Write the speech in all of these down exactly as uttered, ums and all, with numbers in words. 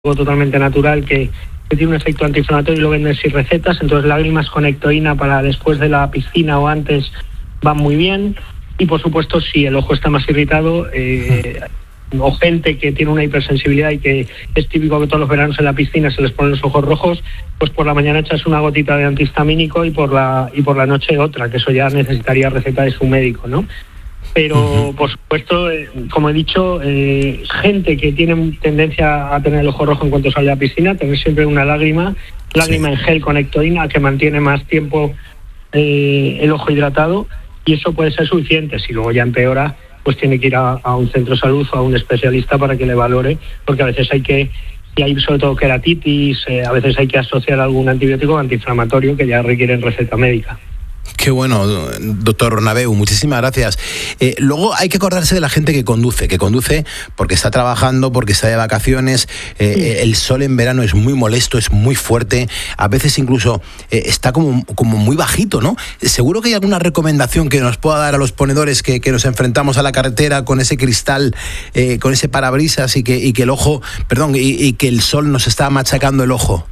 algo totalmente natural que, que tiene un efecto antiinflamatorio y lo venden sin recetas. Entonces lágrimas con ectoína para después de la piscina o antes van muy bien. Y por supuesto, si el ojo está más irritado, eh, o gente que tiene una hipersensibilidad y que es típico que todos los veranos en la piscina se les ponen los ojos rojos, pues por la mañana echas una gotita de antihistamínico y por la y por la noche otra, que eso ya necesitaría receta de su médico, ¿no? Pero, uh-huh. por supuesto, eh, como he dicho, eh, gente que tiene tendencia a tener el ojo rojo en cuanto sale a la piscina, tener siempre una lágrima, lágrima sí. en gel con ectoína, que mantiene más tiempo eh, el ojo hidratado, y eso puede ser suficiente. Si luego ya empeora, pues tiene que ir a, a un centro de salud o a un especialista para que le valore, porque a veces hay que, y hay sobre todo queratitis, eh, a veces hay que asociar algún antibiótico antiinflamatorio que ya requieren receta médica. Qué bueno, doctor Nabeu, muchísimas gracias. Eh, luego hay que acordarse de la gente que conduce, que conduce porque está trabajando, porque está de vacaciones. Eh, sí. El sol en verano es muy molesto, es muy fuerte, a veces incluso eh, está como, como muy bajito, ¿no? Seguro que hay alguna recomendación que nos pueda dar a los ponedores que, que nos enfrentamos a la carretera con ese cristal, eh, con ese parabrisas y que, y que el ojo, perdón, y, y que el sol nos está machacando el ojo.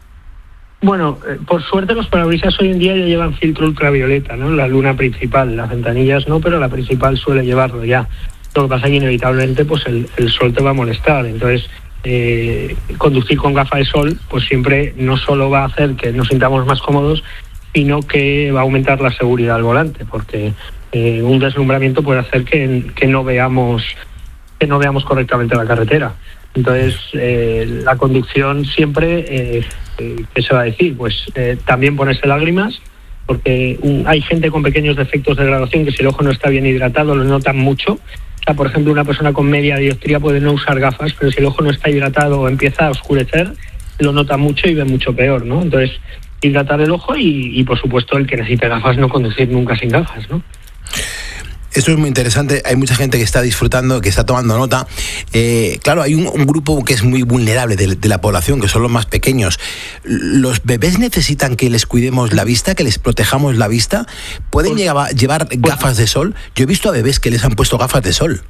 Bueno, eh, por suerte los parabrisas hoy en día ya llevan filtro ultravioleta, ¿no? La luna principal, las ventanillas no, pero la principal suele llevarlo ya. Lo que pasa es que inevitablemente pues el, el sol te va a molestar. Entonces, eh, conducir con gafas de sol pues siempre no solo va a hacer que nos sintamos más cómodos, sino que va a aumentar la seguridad al volante, porque eh, un deslumbramiento puede hacer que, que no veamos que no veamos correctamente la carretera. Entonces, eh, la conducción siempre, eh, eh, ¿qué se va a decir? Pues eh, también ponerse lágrimas, porque um, hay gente con pequeños defectos de graduación que si el ojo no está bien hidratado lo notan mucho. O sea, por ejemplo, una persona con media dioptría puede no usar gafas, pero si el ojo no está hidratado o empieza a oscurecer, lo nota mucho y ve mucho peor, ¿no? Entonces, hidratar el ojo y, y por supuesto, el que necesite gafas, no conducir nunca sin gafas, ¿no? Esto es muy interesante, hay mucha gente que está disfrutando, que está tomando nota. Eh, claro, hay un, un grupo que es muy vulnerable de, de la población, que son los más pequeños. ¿Los bebés necesitan que les cuidemos la vista, que les protejamos la vista? ¿Pueden pues, llevar, llevar gafas de sol? Yo he visto a bebés que les han puesto gafas de sol.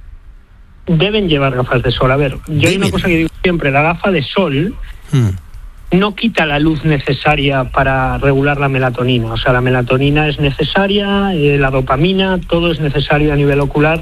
Deben llevar gafas de sol. A ver, yo Deben. hay una cosa que digo siempre, la gafa de sol... Hmm. no quita la luz necesaria para regular la melatonina. O sea, la melatonina es necesaria, eh, la dopamina, todo es necesario a nivel ocular,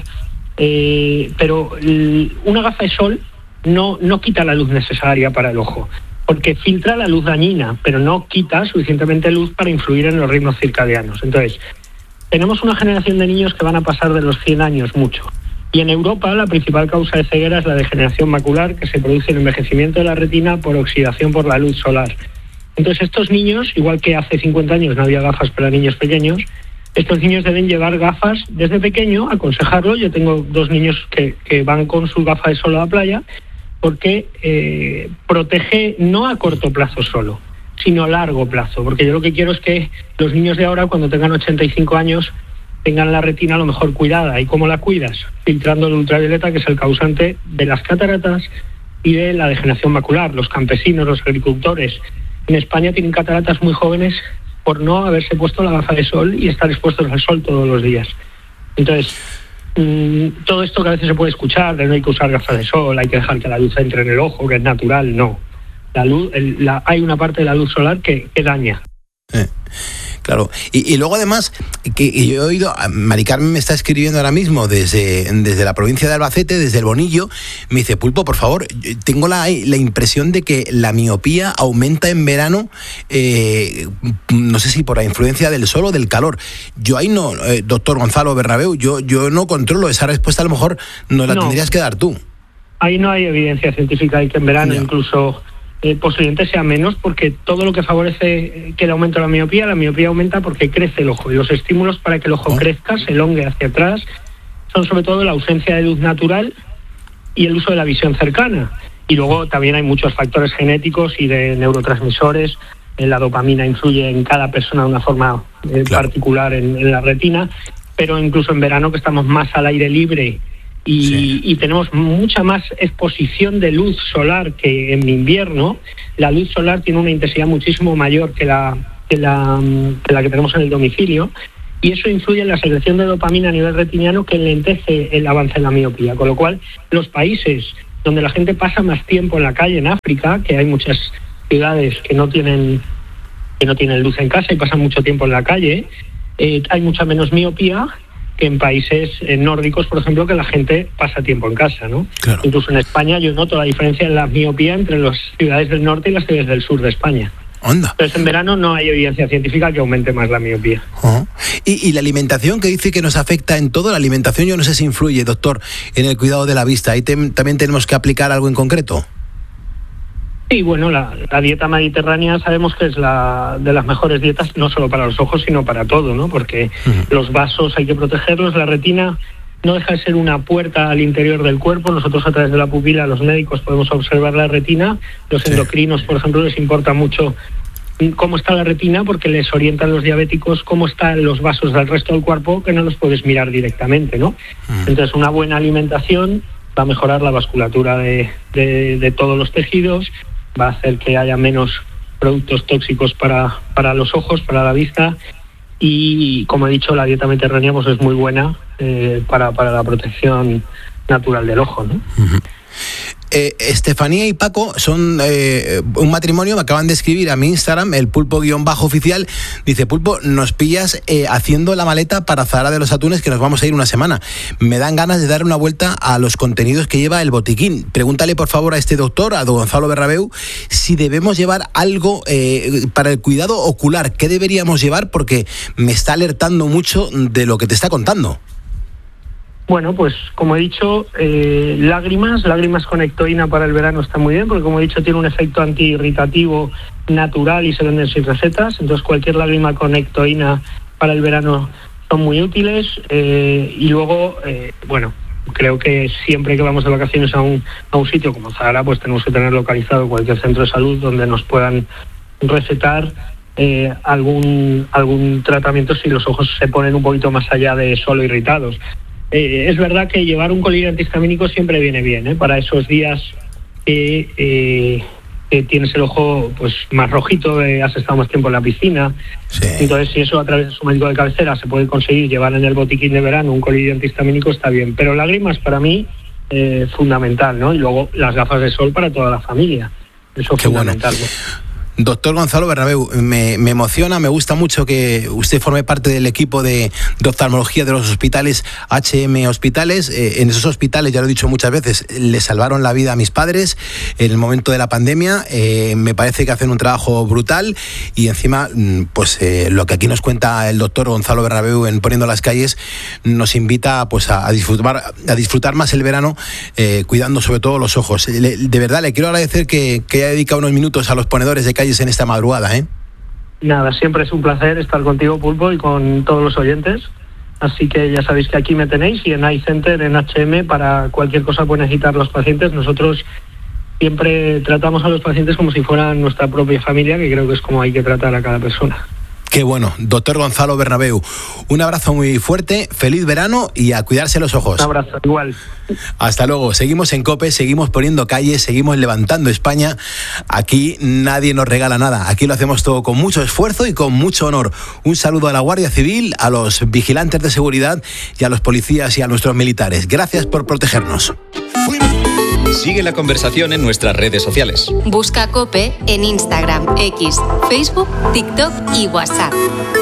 eh, pero l- una gafa de sol no, no quita la luz necesaria para el ojo, porque filtra la luz dañina, pero no quita suficientemente luz para influir en los ritmos circadianos. Entonces, tenemos una generación de niños que van a pasar de los cien años mucho. Y en Europa la principal causa de ceguera es la degeneración macular, que se produce en el envejecimiento de la retina por oxidación por la luz solar. Entonces estos niños, igual que hace cincuenta años no había gafas para niños pequeños, estos niños deben llevar gafas desde pequeño, aconsejarlo. Yo tengo dos niños que, que van con su gafa de sol a la playa, porque eh, protege no a corto plazo solo, sino a largo plazo. Porque yo lo que quiero es que los niños de ahora, cuando tengan ochenta y cinco años, tengan la retina a lo mejor cuidada. ¿Y cómo la cuidas? Filtrando el ultravioleta, que es el causante de las cataratas y de la degeneración macular. Los campesinos, los agricultores en España tienen cataratas muy jóvenes por no haberse puesto la gafa de sol y estar expuestos al sol todos los días. Entonces, mmm, todo esto que a veces se puede escuchar, de no hay que usar gafas de sol, hay que dejar que la luz entre en el ojo, que es natural, no. La luz, el, la, hay una parte de la luz solar que, que daña. Eh. Claro, y, y luego además, que, que yo he oído, Mari Carmen me está escribiendo ahora mismo desde, desde la provincia de Albacete, desde el Bonillo, me dice, Pulpo, por favor, tengo la, la impresión de que la miopía aumenta en verano, eh, no sé si por la influencia del sol o del calor. Yo ahí no, eh, doctor Gonzalo Bernabeu, yo, yo no controlo esa respuesta, a lo mejor nos la no, tendrías que dar tú. Ahí no hay evidencia científica de que en verano ya. incluso... Eh, posiblemente sea menos, porque todo lo que favorece que el aumento de la miopía, la miopía aumenta porque crece el ojo, y los estímulos para que el ojo oh. crezca, se elongue hacia atrás, son sobre todo la ausencia de luz natural y el uso de la visión cercana. Y luego también hay muchos factores genéticos y de neurotransmisores. Eh, la dopamina influye en cada persona de una forma eh, claro. particular en, en la retina, pero incluso en verano, que estamos más al aire libre Y, sí. y tenemos mucha más exposición de luz solar que en invierno. La luz solar tiene una intensidad muchísimo mayor que la que la que, la que tenemos en el domicilio, y eso influye en la secreción de dopamina a nivel retiniano, que enlentece el avance en la miopía. Con lo cual, los países donde la gente pasa más tiempo en la calle, en África, que hay muchas ciudades que no tienen que no tienen luz en casa y pasan mucho tiempo en la calle, eh, hay mucha menos miopía que en países eh, nórdicos, por ejemplo, que la gente pasa tiempo en casa, ¿no? Claro. Incluso en España yo noto la diferencia en la miopía entre las ciudades del norte y las ciudades del sur de España. Anda. Entonces en verano no hay evidencia científica que aumente más la miopía. Uh-huh. ¿Y, y la alimentación que dice que nos afecta en todo? La alimentación yo no sé si influye, doctor, en el cuidado de la vista. ¿Ahí te, también tenemos que aplicar algo en concreto? Sí, bueno, la, la dieta mediterránea sabemos que es la de las mejores dietas, no solo para los ojos, sino para todo, ¿no? Porque uh-huh. los vasos hay que protegerlos, la retina no deja de ser una puerta al interior del cuerpo. Nosotros a través de la pupila, los médicos, podemos observar la retina. Los sí. endocrinos, por ejemplo, les importa mucho cómo está la retina porque les orientan los diabéticos cómo están los vasos del resto del cuerpo, que no los puedes mirar directamente, ¿no? Uh-huh. Entonces, una buena alimentación va a mejorar la vasculatura de, de, de todos los tejidos, va a hacer que haya menos productos tóxicos para, para los ojos, para la vista. Y, como he dicho, la dieta mediterránea pues es muy buena eh, para, para la protección natural del ojo, ¿no? Uh-huh. Eh, Estefanía y Paco son eh, un matrimonio, me acaban de escribir a mi Instagram, el pulpo-oficial, dice: Pulpo, nos pillas eh, haciendo la maleta para Zahara de los Atunes, que nos vamos a ir una semana. Me dan ganas de dar una vuelta a los contenidos que lleva el botiquín. Pregúntale por favor a este doctor, a don Gonzalo Bernabéu, si debemos llevar algo eh, para el cuidado ocular. ¿Qué deberíamos llevar? Porque me está alertando mucho de lo que te está contando. Bueno, pues como he dicho, eh, lágrimas, lágrimas con ectoína para el verano está muy bien, porque como he dicho tiene un efecto antiirritativo natural y se venden sin recetas, entonces cualquier lágrima con ectoína para el verano son muy útiles. Eh, y luego, eh, bueno, creo que siempre que vamos de vacaciones a un, a un sitio como Zahara, pues tenemos que tener localizado cualquier centro de salud donde nos puedan recetar eh, algún, algún tratamiento si los ojos se ponen un poquito más allá de solo irritados. Eh, es verdad que llevar un colirio antihistamínico siempre viene bien, ¿eh? Para esos días que, eh, que tienes el ojo pues más rojito, eh, has estado más tiempo en la piscina. Sí. Entonces, si eso a través de su médico de cabecera se puede conseguir llevar en el botiquín de verano un colirio antihistamínico, está bien. Pero lágrimas para mí es eh, fundamental, ¿no? Y luego las gafas de sol para toda la familia. Eso es Qué fundamental. Bueno. Doctor Gonzalo Bernabéu, me, me emociona, me gusta mucho que usted forme parte del equipo de, de oftalmología de los hospitales H M Hospitales. Eh, en esos hospitales, ya lo he dicho muchas veces, le salvaron la vida a mis padres en el momento de la pandemia. Eh, me parece que hacen un trabajo brutal y encima, pues eh, lo que aquí nos cuenta el doctor Gonzalo Bernabéu en Poniendo las Calles nos invita pues a, a disfrutar a disfrutar más el verano, eh, cuidando sobre todo los ojos. Le, de verdad, le quiero agradecer que, que haya dedicado unos minutos a los ponedores de en esta madrugada, ¿eh? Nada, siempre es un placer estar contigo, Pulpo, y con todos los oyentes. Así que ya sabéis que aquí me tenéis y en iCenter, en H M, para cualquier cosa pueden necesitar los pacientes. Nosotros siempre tratamos a los pacientes como si fueran nuestra propia familia, que creo que es como hay que tratar a cada persona. Qué bueno. Doctor Gonzalo Bernabéu, un abrazo muy fuerte, feliz verano y a cuidarse los ojos. Un abrazo, igual. Hasta luego. Seguimos en COPE, seguimos poniendo calles, seguimos levantando España. Aquí nadie nos regala nada. Aquí lo hacemos todo con mucho esfuerzo y con mucho honor. Un saludo a la Guardia Civil, a los vigilantes de seguridad y a los policías y a nuestros militares. Gracias por protegernos. Sigue la conversación en nuestras redes sociales. Busca COPE en Instagram, X, Facebook, TikTok y WhatsApp.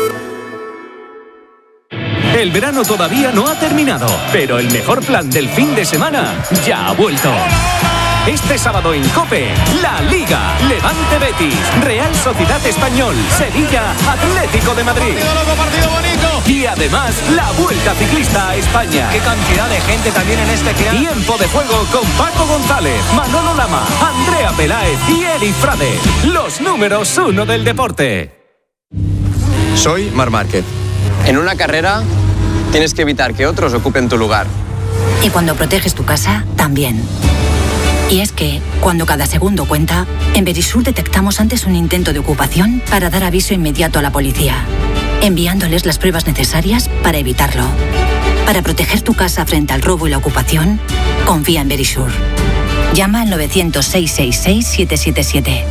El verano todavía no ha terminado, pero el mejor plan del fin de semana ya ha vuelto. Este sábado en COPE, La Liga, Levante Betis, Real Sociedad Español, Sevilla, Atlético de Madrid. Partido bonito. Y además, la Vuelta Ciclista a España. Qué cantidad de gente también en este que... Tiempo de juego con Paco González, Manolo Lama, Andrea Peláez y Eli Frade. Los números uno del deporte. Soy Marc Márquez. En una carrera tienes que evitar que otros ocupen tu lugar. Y cuando proteges tu casa, también. Y es que, cuando cada segundo cuenta, en Verisur detectamos antes un intento de ocupación para dar aviso inmediato a la policía, enviándoles las pruebas necesarias para evitarlo. Para proteger tu casa frente al robo y la ocupación, confía en Verisur. Llama al novecientos, seiscientos sesenta y seis, siete siete siete.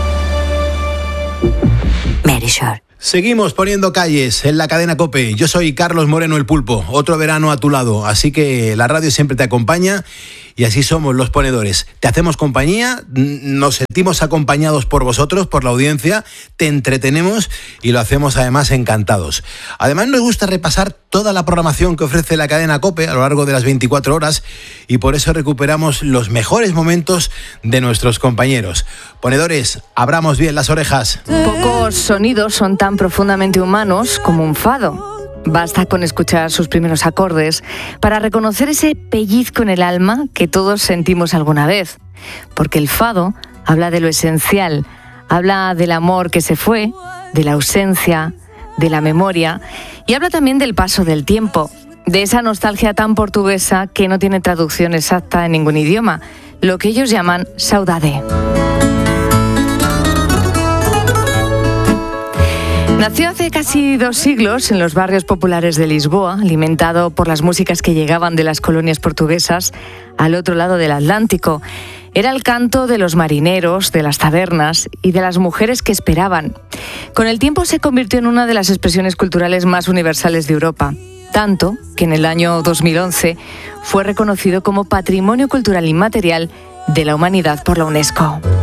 Verisur. Seguimos poniendo calles en la cadena COPE. Yo soy Carlos Moreno el Pulpo, otro verano a tu lado, así que la radio siempre te acompaña y así somos los ponedores. Te hacemos compañía, nos sentimos acompañados por vosotros, por la audiencia, te entretenemos y lo hacemos además encantados. Además nos gusta repasar toda la programación que ofrece la cadena COPE a lo largo de las veinticuatro horas y por eso recuperamos los mejores momentos de nuestros compañeros. Ponedores, abramos bien las orejas. Pocos sonidos son tan profundamente humanos como un fado. Basta con escuchar sus primeros acordes para reconocer ese pellizco en el alma que todos sentimos alguna vez. Porque el fado habla de lo esencial, habla del amor que se fue, de la ausencia, de la memoria y habla también del paso del tiempo, de esa nostalgia tan portuguesa que no tiene traducción exacta en ningún idioma, lo que ellos llaman saudade. Nació hace casi dos siglos en los barrios populares de Lisboa, alimentado por las músicas que llegaban de las colonias portuguesas al otro lado del Atlántico. Era el canto de los marineros, de las tabernas y de las mujeres que esperaban. Con el tiempo se convirtió en una de las expresiones culturales más universales de Europa, tanto que en el año dos mil once fue reconocido como Patrimonio Cultural Inmaterial de la Humanidad por la UNESCO.